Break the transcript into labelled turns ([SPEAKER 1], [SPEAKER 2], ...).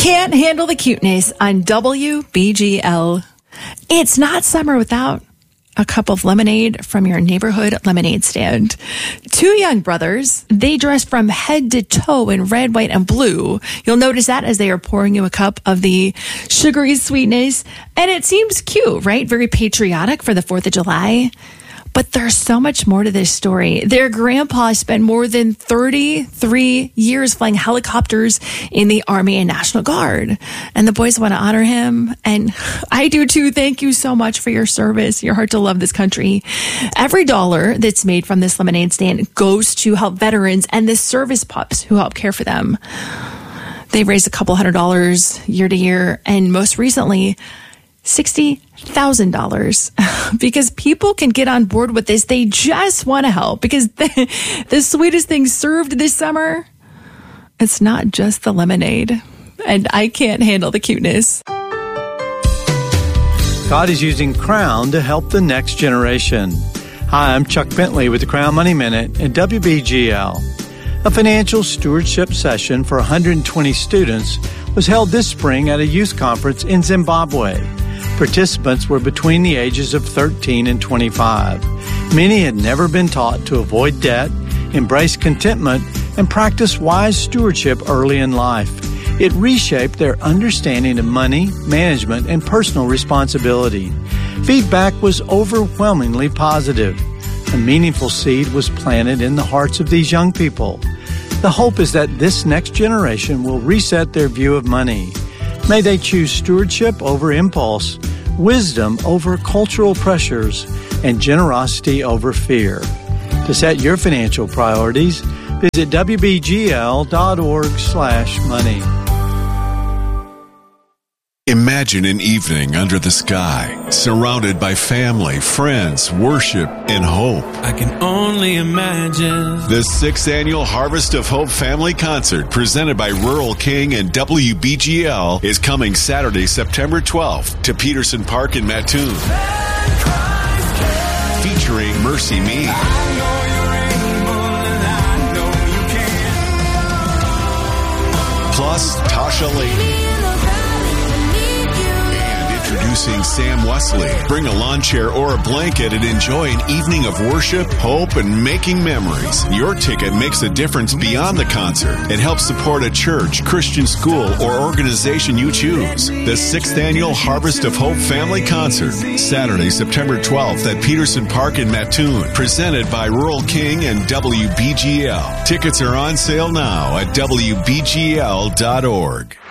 [SPEAKER 1] Can't handle the cuteness on WBGL. It's not summer without a cup of lemonade from your neighborhood lemonade stand. Two young brothers, they dress from head to toe in red, white, and blue. You'll notice that as they are pouring you a cup of the sugary sweetness. And it seems cute, right? Very patriotic for the 4th of July. But there's so much more to this story. Their grandpa spent more than 33 years flying helicopters in the Army and National Guard. And the boys want to honor him. And I do too. Thank you so much for your service, your heart to love this country. Every dollar that's made from this lemonade stand goes to help veterans and the service pups who help care for them. They've raised a couple $100 year to year. And most recently, $60,000 because people can get on board with this. They just want to help because the sweetest thing served this summer, it's not just the lemonade. And I can't handle the cuteness.
[SPEAKER 2] God is using Crown to help the next generation. Hi, I'm Chuck Bentley with the Crown Money Minute at WBGL. A financial stewardship session for 120 students was held this spring at a youth conference in Zimbabwe. Participants were between the ages of 13 and 25. Many had never been taught to avoid debt, embrace contentment, and practice wise stewardship early in life. It reshaped their understanding of money, management, and personal responsibility. Feedback was overwhelmingly positive. A meaningful seed was planted in the hearts of these young people. The hope is that this next generation will reset their view of money. May they choose stewardship over impulse, wisdom over cultural pressures, and generosity over fear. To set your financial priorities, visit wbgl.org/money.
[SPEAKER 3] Imagine an evening under the sky, surrounded by family, friends, worship, and hope.
[SPEAKER 4] I can only imagine.
[SPEAKER 3] The 6th Annual Harvest of Hope Family Concert, presented by Rural King and WBGL, is coming Saturday, September 12th to Peterson Park in Mattoon. Featuring Mercy Me, plus Tasha Lee. Introducing Sam Wesley. Bring a lawn chair or a blanket and enjoy an evening of worship, hope, and making memories. Your ticket makes a difference beyond the concert. It helps support a church, Christian school, or organization you choose. The 6th Annual Harvest of Hope Family Concert, Saturday, September 12th at Peterson Park in Mattoon, presented by Rural King and WBGL. Tickets are on sale now at WBGL.org.